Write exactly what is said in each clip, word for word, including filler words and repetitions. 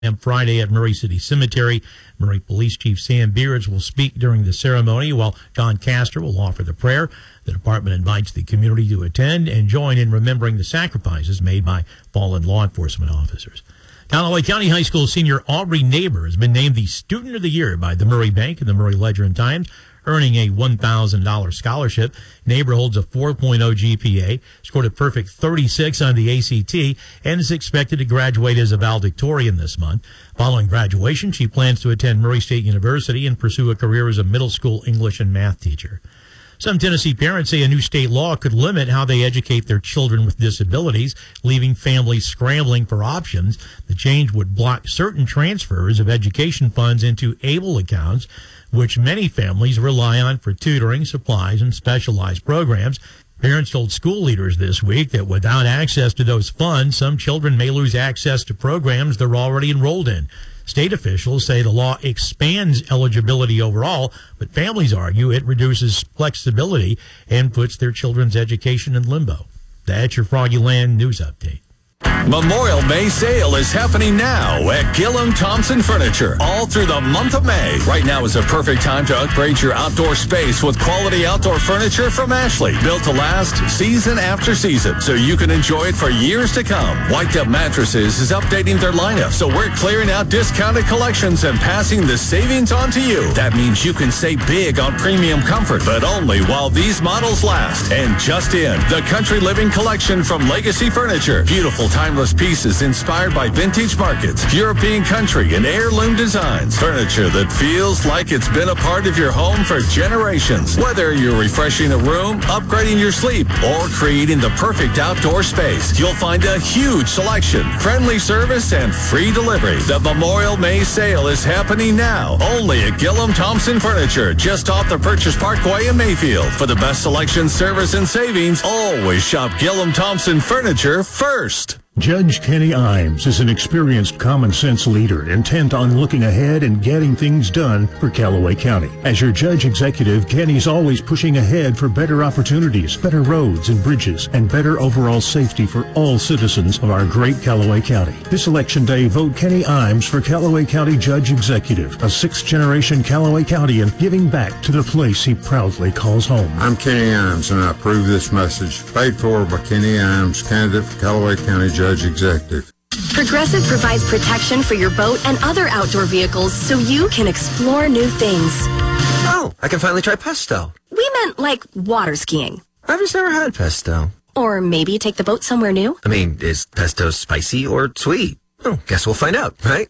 Friday at Murray City Cemetery. Murray Police Chief Sam Beards will speak during the ceremony, while John Castor will offer the prayer. The department invites the community to attend and join in remembering the sacrifices made by fallen law enforcement officers. Callaway County High School senior Aubrey Neighbor has been named the Student of the Year by the Murray Bank and the Murray Ledger and Times, earning a one thousand dollars scholarship. Neighbor holds a four point oh G P A, scored a perfect thirty-six on the A C T, and is expected to graduate as a valedictorian this month. Following graduation, she plans to attend Murray State University and pursue a career as a middle school English and math teacher. Some Tennessee parents say a new state law could limit how they educate their children with disabilities, leaving families scrambling for options. The change would block certain transfers of education funds into ABLE accounts, which many families rely on for tutoring, supplies, and specialized programs. Parents told school leaders this week that without access to those funds, some children may lose access to programs they're already enrolled in. State officials say the law expands eligibility overall, but families argue it reduces flexibility and puts their children's education in limbo. That's your Froggy Land News Update. Memorial May sale is happening now at Gillum Thompson Furniture all through the month of May. Right now is a perfect time to upgrade your outdoor space with quality outdoor furniture from Ashley, built to last season after season, so you can enjoy it for years to come. White Up Mattresses is updating their lineup, so we're clearing out discounted collections and passing the savings on to you. That means you can save big on premium comfort, but only while these models last. And just in, the Country Living Collection from Legacy Furniture. Beautiful timeless pieces inspired by vintage markets, European country, and heirloom designs. Furniture that feels like it's been a part of your home for generations. Whether you're refreshing a room, upgrading your sleep, or creating the perfect outdoor space, you'll find a huge selection, friendly service, and free delivery. The Memorial May sale is happening now, only at Gillum Thompson Furniture, just off the Purchase Parkway in Mayfield. For the best selection, service, and savings, always shop Gillum Thompson Furniture first. Judge Kenny Imes is an experienced common-sense leader intent on looking ahead and getting things done for Callaway County. As your judge executive, Kenny's always pushing ahead for better opportunities, better roads and bridges, and better overall safety for all citizens of our great Callaway County. This election day, vote Kenny Imes for Callaway County Judge Executive, a sixth-generation Callaway Countian giving back to the place he proudly calls home. I'm Kenny Imes, and I approve this message. Paid for by Kenny Imes, candidate for Callaway County Judge Judge Executive. Progressive provides protection for your boat and other outdoor vehicles so you can explore new things. Oh, I can finally try pesto. We meant like water skiing. I've just never had pesto. Or maybe take the boat somewhere new. I mean, is pesto spicy or sweet? Oh, guess we'll find out, right?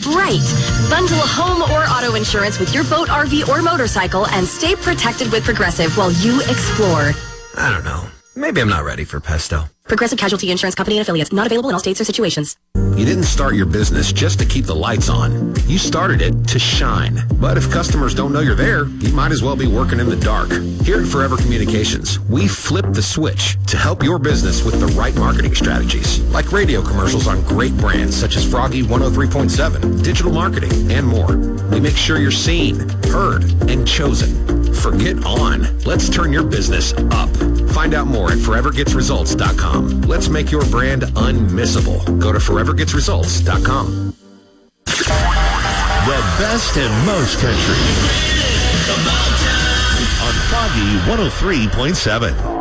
Right. Bundle home or auto insurance with your boat, R V, or motorcycle and stay protected with Progressive while you explore. I don't know. Maybe I'm not ready for pesto. Progressive Casualty Insurance Company and Affiliates. Not available in all states or situations. You didn't start your business just to keep the lights on. You started it to shine. But if customers don't know you're there, you might as well be working in the dark. Here at Forever Communications, we flip the switch to help your business with the right marketing strategies, like radio commercials on great brands such as Froggy one oh three point seven, digital marketing, and more. We make sure you're seen, heard, and chosen. Forget on. Let's turn your business up. Find out more at forever gets results dot com. Let's make your brand unmissable. Go to forever gets results dot com. The best and most country on Foggy one oh three point seven.